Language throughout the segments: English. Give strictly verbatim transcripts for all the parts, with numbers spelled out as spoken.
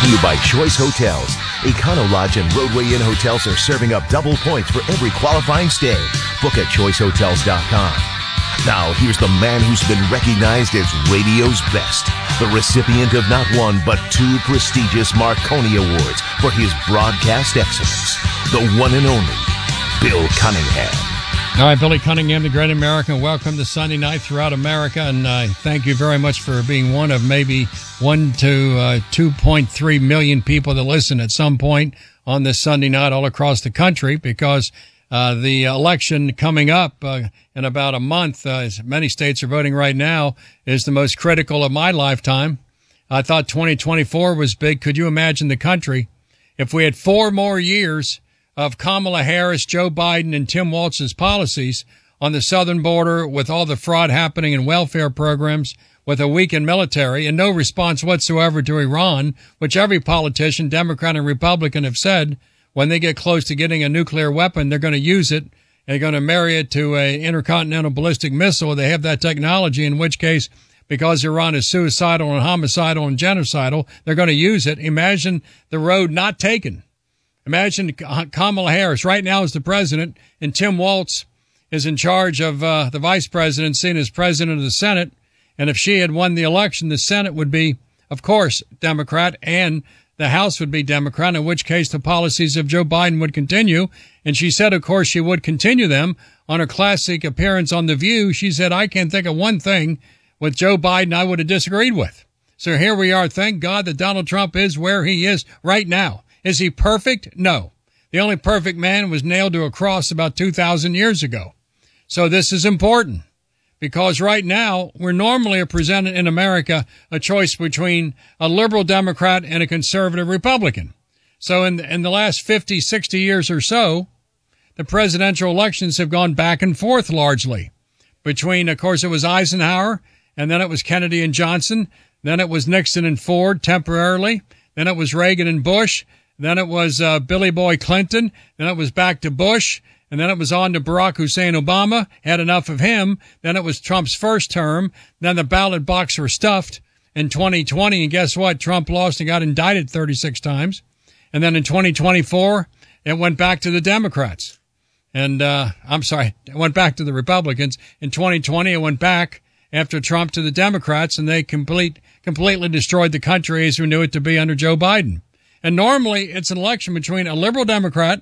to you by Choice Hotels. Econo Lodge and Roadway Inn hotels are serving up double points for every qualifying stay. Book at choice hotels dot com. Now, here's the man who's been recognized as radio's best, the recipient of not one but two prestigious Marconi Awards for his broadcast excellence, the one and only Bill Cunningham. All right, Billy Cunningham, the great American. Welcome to Sunday Night Throughout America, and uh, thank you very much for being one of maybe one to uh, two point three million people that listen at some point on this Sunday night all across the country, because uh, the election coming up uh, in about a month, uh, as many states are voting right now, is the most critical of my lifetime. I thought twenty twenty-four was big. Could you imagine the country if we had four more years of Kamala Harris, Joe Biden, and Tim Walz's policies on the southern border, with all the fraud happening in welfare programs, with a weakened military, and no response whatsoever to Iran, which every politician, Democrat and Republican, have said when they get close to getting a nuclear weapon, they're going to use it. They're going to marry it to a intercontinental ballistic missile. They have that technology, in which case, because Iran is suicidal and homicidal and genocidal, they're going to use it. Imagine the road not taken. Imagine Kamala Harris right now is the president, and Tim Walz is in charge of uh, the vice presidency and is president of the Senate. And if she had won the election, the Senate would be, of course, Democrat, and the House would be Democrat, in which case the policies of Joe Biden would continue. And she said, of course, she would continue them. On her classic appearance on The View, she said, I can't think of one thing with Joe Biden I would have disagreed with. So here we are. Thank God that Donald Trump is where he is right now. Is he perfect? No. The only perfect man was nailed to a cross about two thousand years ago. So this is important, because right now we're normally presented in America a choice between a liberal Democrat and a conservative Republican. So in, in the last fifty, sixty years or so, the presidential elections have gone back and forth largely between, of course, it was Eisenhower, and then it was Kennedy and Johnson, then it was Nixon and Ford temporarily, then it was Reagan and Bush, then it was uh, Billy Boy Clinton. Then it was back to Bush. And then it was on to Barack Hussein Obama. Had enough of him. Then it was Trump's first term. Then the ballot box were stuffed in twenty twenty. And guess what? Trump lost and got indicted thirty-six times. And then in twenty twenty-four, it went back to the Democrats. And uh I'm sorry, it went back to the Republicans. In twenty twenty, it went back after Trump to the Democrats, and they complete completely destroyed the country as we knew it to be under Joe Biden. And normally it's an election between a liberal Democrat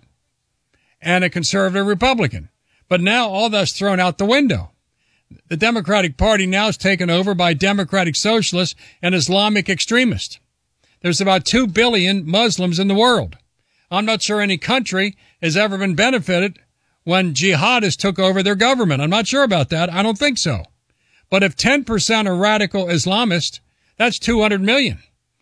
and a conservative Republican. But now all that's thrown out the window. The Democratic Party now is taken over by Democratic socialists and Islamic extremists. There's about two billion Muslims in the world. I'm not sure any country has ever been benefited when jihadists took over their government. I'm not sure about that. I don't think so. But if ten percent are radical Islamists, that's two hundred million.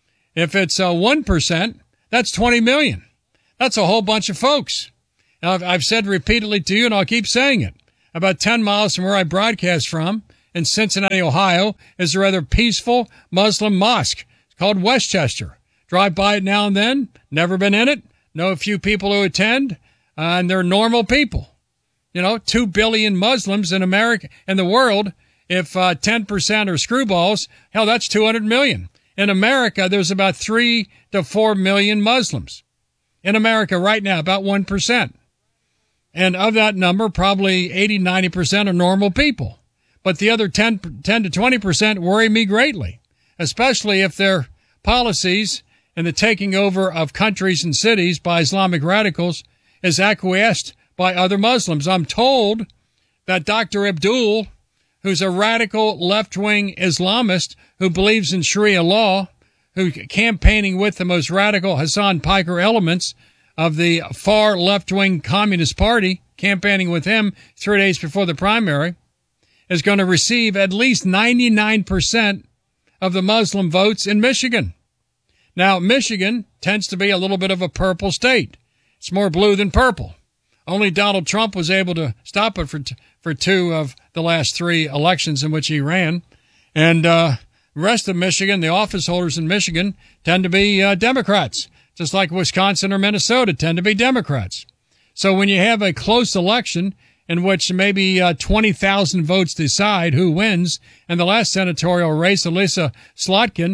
If it's uh, one percent, that's twenty million. That's a whole bunch of folks. Now, I've, I've said repeatedly to you, and I'll keep saying it, about ten miles from where I broadcast from, in Cincinnati, Ohio, is a rather peaceful Muslim mosque. It's called Westchester. Drive by it now and then. Never been in it. Know a few people who attend, uh, and they're normal people. You know, two billion Muslims in America, in the world. If uh, ten percent are screwballs, hell, that's two hundred million. In America, there's about three to four million Muslims. In America right now, about one percent. And of that number, probably eighty, ninety percent are normal people. But the other ten, ten to twenty percent worry me greatly, especially if their policies and the taking over of countries and cities by Islamic radicals is acquiesced by other Muslims. I'm told that Doctor Abdul, who's a radical left-wing Islamist who believes in Sharia law, who campaigning with the most radical Hassan Piker elements of the far left-wing Communist Party, campaigning with him three days before the primary, is going to receive at least ninety-nine percent of the Muslim votes in Michigan. Now, Michigan tends to be a little bit of a purple state. It's more blue than purple. Only Donald Trump was able to stop it for t- for two of the last three elections in which he ran. And uh the rest of Michigan, the office holders in Michigan, tend to be uh, Democrats, just like Wisconsin or Minnesota tend to be Democrats. So when you have a close election in which maybe uh, twenty thousand votes decide who wins, and the last senatorial race, Elissa Slotkin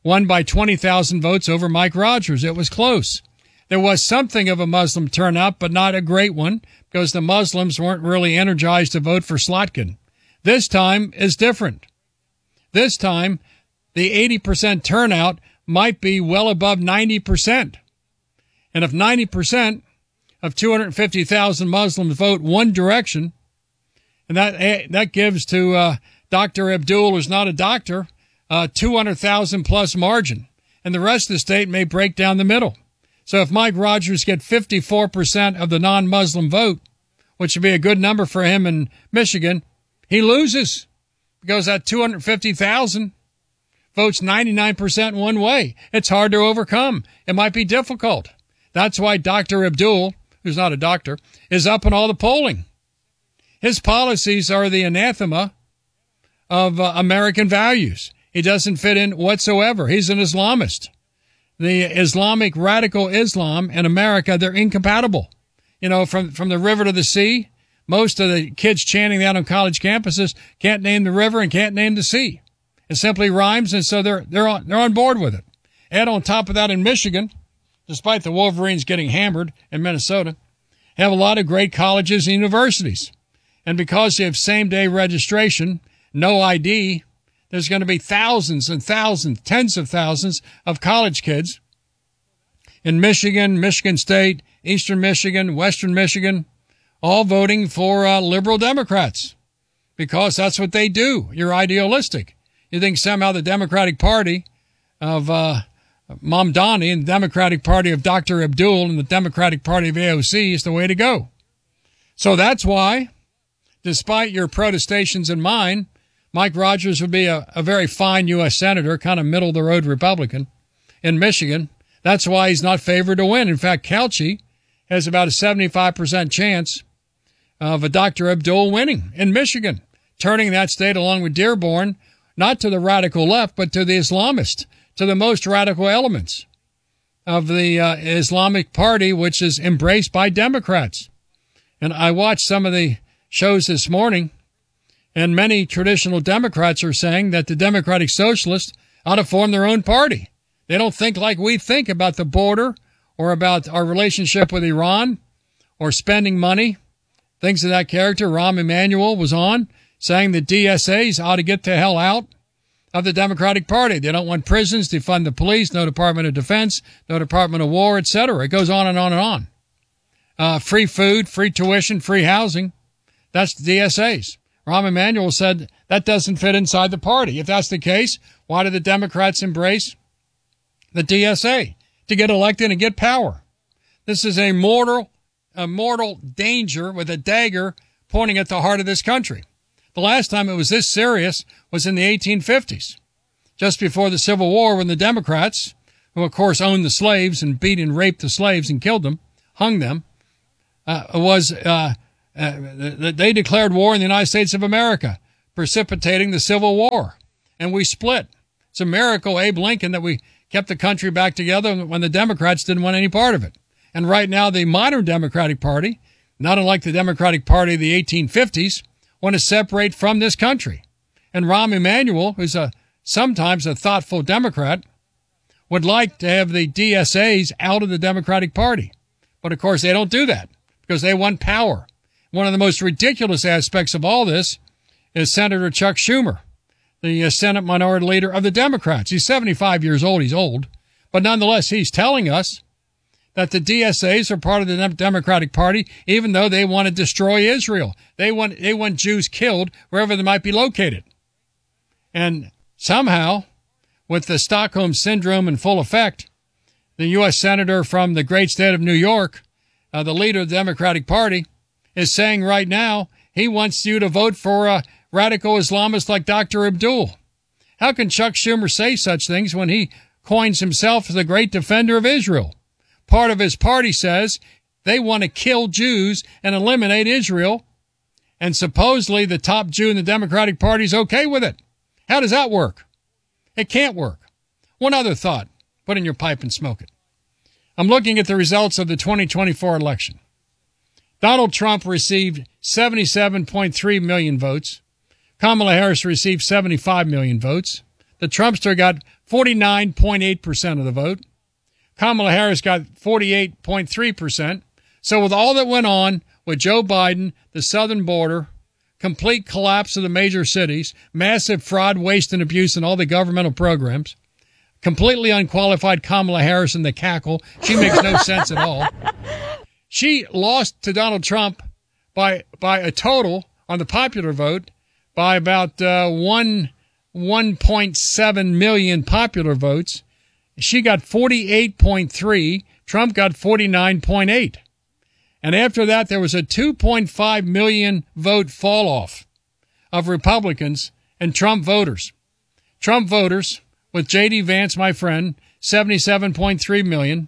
won by twenty thousand votes over Mike Rogers. It was close. There was something of a Muslim turnout, but not a great one, because the Muslims weren't really energized to vote for Slotkin. This time is different. This time, the eighty percent turnout might be well above ninety percent. And if ninety percent of two hundred fifty thousand Muslims vote one direction, and that that gives to uh, Doctor Abdul, who's not a doctor, uh, two hundred thousand plus margin, and the rest of the state may break down the middle. So if Mike Rogers gets fifty-four percent of the non-Muslim vote, which would be a good number for him in Michigan, he loses, because that two hundred fifty thousand votes ninety-nine percent one way. It's hard to overcome. It might be difficult. That's why Doctor Abdul, who's not a doctor, is up in all the polling. His policies are the anathema of uh, American values. He doesn't fit in whatsoever. He's an Islamist. The Islamic radical Islam and America, they're incompatible. You know, from, from the river to the sea, most of the kids chanting that on college campuses can't name the river and can't name the sea. It simply rhymes, and so they're they're on, they're on board with it. And on top of that, in Michigan, despite the Wolverines getting hammered in Minnesota, have a lot of great colleges and universities. And because they have same-day registration, no I D, there's going to be thousands and thousands, tens of thousands of college kids in Michigan, Michigan State, Eastern Michigan, Western Michigan, all voting for uh, liberal Democrats, because that's what they do. You're idealistic. You think somehow the Democratic Party of uh, Mamdani and the Democratic Party of Doctor Abdul and the Democratic Party of A O C is the way to go. So that's why, despite your protestations and mine, Mike Rogers would be a, a very fine U S senator, kind of middle-of-the-road Republican in Michigan. That's why he's not favored to win. In fact, Calci has about a seventy-five percent chance of a Doctor Abdul winning in Michigan, turning that state, along with Dearborn, not to the radical left, but to the Islamist, to the most radical elements of the uh, Islamic Party, which is embraced by Democrats. And I watched some of the shows this morning, and many traditional Democrats are saying that the Democratic Socialists ought to form their own party. They don't think like we think about the border or about our relationship with Iran or spending money, things of that character. Rahm Emanuel was on saying the D S As ought to get the hell out of the Democratic Party. They don't want prisons to fund the police, no Department of Defense, no Department of War, et cetera. It goes on and on and on. Uh, free food, free tuition, free housing. That's the D S As. Rahm Emanuel said that doesn't fit inside the party. If that's the case, why do the Democrats embrace the D S A? To get elected and get power. This is a mortal, a mortal danger with a dagger pointing at the heart of this country. The last time it was this serious was in the eighteen fifties, just before the Civil War, when the Democrats, who of course owned the slaves and beat and raped the slaves and killed them, hung them, uh, was, uh, uh, they declared war in the United States of America, precipitating the Civil War. And we split. It's a miracle, Abe Lincoln, that we kept the country back together when the Democrats didn't want any part of it. And right now, the modern Democratic Party, not unlike the Democratic Party of the eighteen fifties, want to separate from this country. And Rahm Emanuel, who's a sometimes a thoughtful Democrat, would like to have the D S As out of the Democratic Party. But of course, they don't do that because they want power. One of the most ridiculous aspects of all this is Senator Chuck Schumer, the Senate Minority Leader of the Democrats. He's seventy-five years old. He's old. But nonetheless, he's telling us that the D S As are part of the Democratic Party, even though they want to destroy Israel. They want, they want Jews killed wherever they might be located. And somehow, with the Stockholm Syndrome in full effect, the U S Senator from the great state of New York, uh, the leader of the Democratic Party, is saying right now he wants you to vote for a radical Islamist like Doctor Abdul. How can Chuck Schumer say such things when he coins himself as the great defender of Israel? Part of his party says they want to kill Jews and eliminate Israel, and supposedly the top Jew in the Democratic Party is okay with it. How does that work? It can't work. One other thought. Put in your pipe and smoke it. I'm looking at the results of the twenty twenty-four election. Donald Trump received seventy-seven point three million votes. Kamala Harris received seventy-five million votes. the Trumpster got forty-nine point eight percent of the vote. Kamala Harris got forty-eight point three percent. So with all that went on with Joe Biden, the southern border, complete collapse of the major cities, massive fraud, waste, and abuse in all the governmental programs, completely unqualified Kamala Harris in the cackle. She makes no sense at all. She lost to Donald Trump by by a total on the popular vote by about uh, one one point seven million popular votes. She got forty-eight point three. Trump got forty-nine point eight. And after that, there was a two point five million vote fall off of Republicans and Trump voters. Trump voters, with J D Vance, my friend, seventy-seven point three million.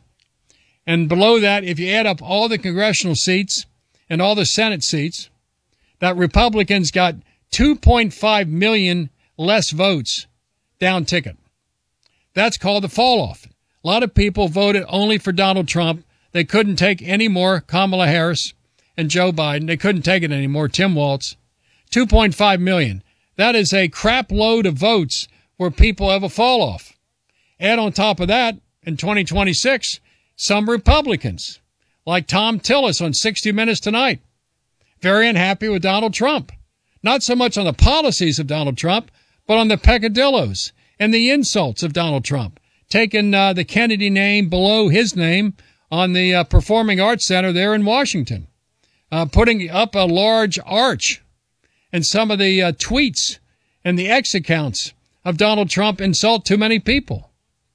And below that, if you add up all the congressional seats and all the Senate seats, that Republicans got two point five million less votes down ticket. That's called the fall off. A lot of people voted only for Donald Trump. They couldn't take any more Kamala Harris and Joe Biden. They couldn't take it anymore. Tim Walz. two point five million. That is a crap load of votes where people have a fall off. Add on top of that, in twenty twenty-six, some Republicans, like Tom Tillis on sixty minutes tonight, very unhappy with Donald Trump. Not so much on the policies of Donald Trump, but on the peccadillos and the insults of Donald Trump, taking uh, the Kennedy name below his name on the uh, Performing Arts Center there in Washington, uh, putting up a large arch, and some of the uh, tweets and the X accounts of Donald Trump insult too many people.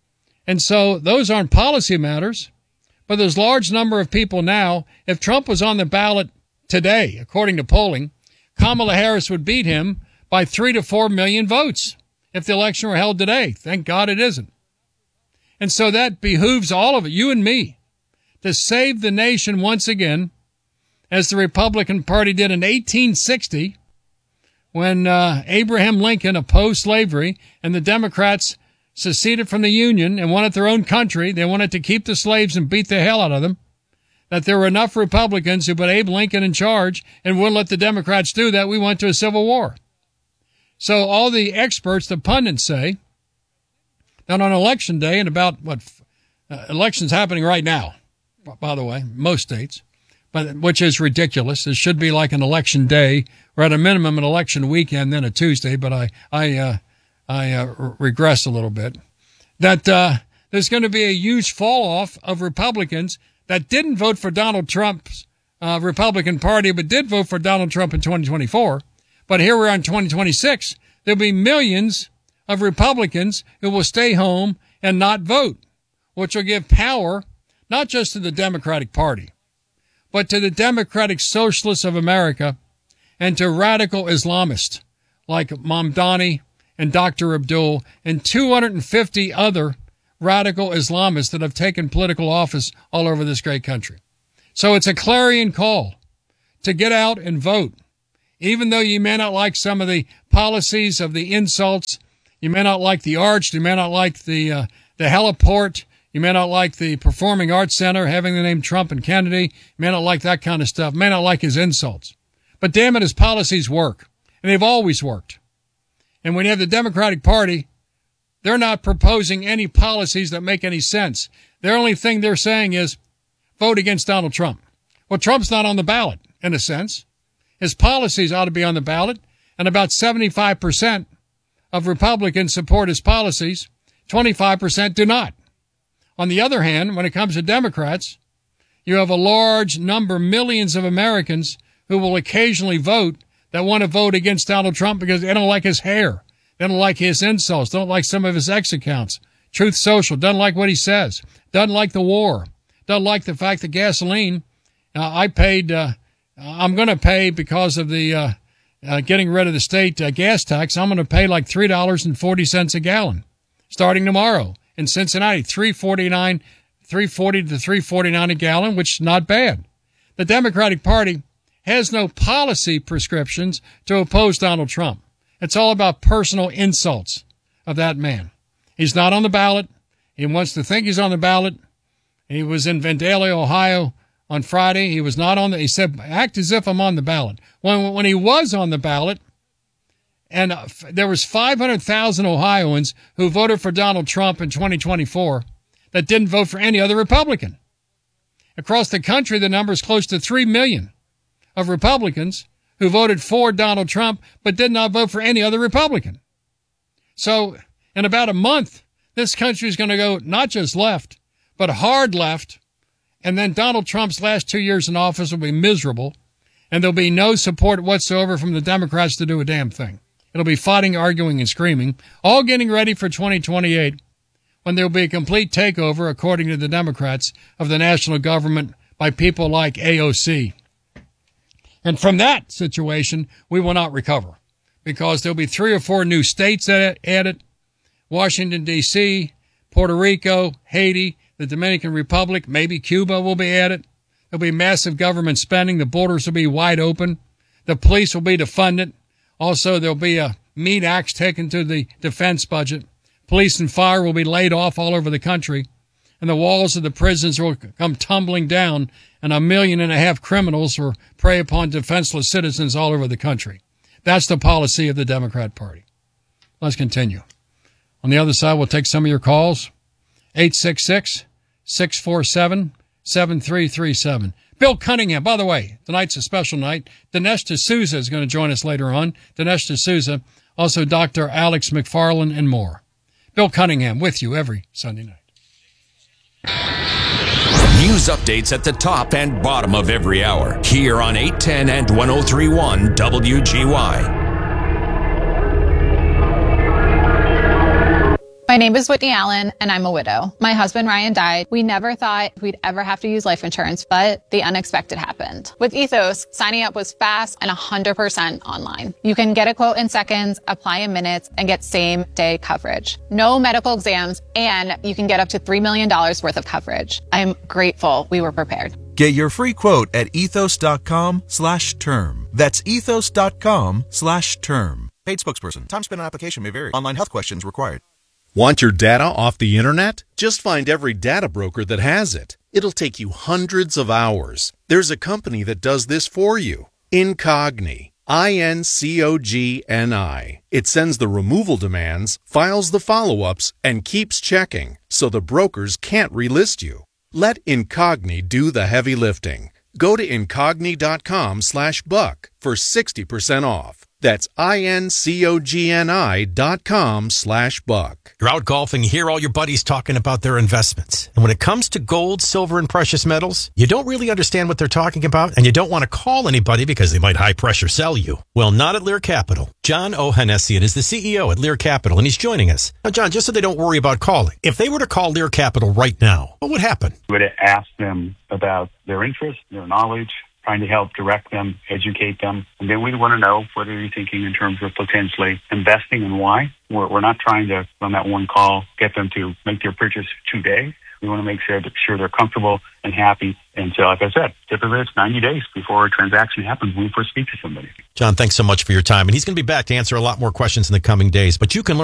And so those aren't policy matters, but there's a large number of people now. If Trump was on the ballot today, according to polling, Kamala Harris would beat him by three to four million votes if the election were held today. Thank God it isn't. And so that behooves all of it, you and me, to save the nation once again, as the Republican Party did in eighteen sixty, when uh, Abraham Lincoln opposed slavery and the Democrats seceded from the Union and wanted their own country. They wanted to keep the slaves and beat the hell out of them. That there were enough Republicans who put Abe Lincoln in charge and wouldn't let the Democrats do that. We went to a civil war. So all the experts, the pundits say that on election day, and about what uh, elections happening right now, by the way, most states, but which is ridiculous. It should be like an election day, or at a minimum an election weekend, then a Tuesday. But I, I, uh, I uh, regress a little bit. That uh, there's going to be a huge fall off of Republicans that didn't vote for Donald Trump's uh, Republican Party, but did vote for Donald Trump in twenty twenty-four. But here we are in twenty twenty-six. There'll be millions of Republicans who will stay home and not vote, which will give power not just to the Democratic Party, but to the Democratic Socialists of America and to radical Islamists like Mamdani and Doctor Abdul and two hundred fifty other radical Islamists that have taken political office all over this great country. So it's a clarion call to get out and vote. Even though you may not like some of the policies of the insults, you may not like the arch, you may not like the uh, the heliport, you may not like the Performing Arts Center having the name Trump and Kennedy, you may not like that kind of stuff, you may not like his insults. But damn it, his policies work, and they've always worked. And when you have the Democratic Party, they're not proposing any policies that make any sense. The only thing they're saying is vote against Donald Trump. Well, Trump's not on the ballot, in a sense. His policies ought to be on the ballot, and about seventy-five percent of Republicans support his policies. twenty-five percent do not. On the other hand, when it comes to Democrats, you have a large number, millions of Americans who will occasionally vote that want to vote against Donald Trump because they don't like his hair. They don't like his insults. Don't like some of his X accounts. Truth Social doesn't like what he says. Doesn't like the war. Doesn't like the fact that gasoline, uh, I paid, uh, I'm going to pay because of the uh, uh, getting rid of the state uh, gas tax. I'm going to pay like three dollars and forty cents a gallon starting tomorrow in Cincinnati, three forty-nine, three forty to three forty-nine a gallon, which is not bad. The Democratic Party has no policy prescriptions to oppose Donald Trump. It's all about personal insults of that man. He's not on the ballot. He wants to think he's on the ballot. He was in Vandalia, Ohio on Friday. He was not on the, he said, act as if I'm on the ballot. When, when he was on the ballot, And uh, f- there was five hundred thousand Ohioans who voted for Donald Trump in twenty twenty-four that didn't vote for any other Republican. Across the country, the number is close to three million of Republicans who voted for Donald Trump but did not vote for any other Republican. So in about a month, this country is going to go not just left, but hard left. And then Donald Trump's last two years in office will be miserable. And there'll be no support whatsoever from the Democrats to do a damn thing. It'll be fighting, arguing, and screaming, all getting ready for twenty twenty-eight, when there'll be a complete takeover, according to the Democrats, of the national government by people like A O C. And from that situation, we will not recover, because there'll be three or four new states added: Washington, D C, Puerto Rico, Haiti, the Dominican Republic, maybe Cuba will be added. There'll be massive government spending. The borders will be wide open. The police will be defunded. Also, there'll be a meat axe taken to the defense budget. Police and fire will be laid off all over the country. And the walls of the prisons will come tumbling down, and a million and a half criminals will prey upon defenseless citizens all over the country. That's the policy of the Democrat Party. Let's continue. On the other side, we'll take some of your calls. eight six six, six four seven, seven three three seven. Bill Cunningham, by the way, tonight's a special night. Dinesh D'Souza is going to join us later on. Dinesh D'Souza, also Doctor Alex McFarland, and more. Bill Cunningham with you every Sunday night. News updates at the top and bottom of every hour here on eight ten and ten thirty-one W G Y. My name is Whitney Allen, and I'm a widow. My husband, Ryan, died. We never thought we'd ever have to use life insurance, but the unexpected happened. With Ethos, signing up was fast and one hundred percent online. You can get a quote in seconds, apply in minutes, and get same-day coverage. No medical exams, and you can get up to three million dollars worth of coverage. I'm grateful we were prepared. Get your free quote at ethos.com slash term. That's ethos.com slash term. Paid spokesperson. Time spent on application may vary. Online health questions required. Want your data off the internet? Just find every data broker that has it. It'll take you hundreds of hours. There's a company that does this for you. Incogni. I N C O G N I. It sends the removal demands, files the follow-ups, and keeps checking, so the brokers can't relist you. Let Incogni do the heavy lifting. Go to incogni.com slash buck for sixty percent off. That's I-N-C-O-G-N-I dot com slash buck. You're out golfing, you hear all your buddies talking about their investments. And when it comes to gold, silver, and precious metals, you don't really understand what they're talking about, and you don't want to call anybody because they might high-pressure sell you. Well, not at Lear Capital. John Ohanessian is the C E O at Lear Capital, and he's joining us. Now, John, just so they don't worry about calling, if they were to call Lear Capital right now, what would happen? We would ask them about their interests, their knowledge, trying to help direct them, educate them. And then we want to know, what are you thinking in terms of potentially investing and why? We're, we're not trying to, on that one call, get them to make their purchase today. We want to make sure, that, sure they're comfortable and happy. And so, like I said, typically it's ninety days before a transaction happens when we first speak to somebody. John, thanks so much for your time. And he's going to be back to answer a lot more questions in the coming days. But you can learn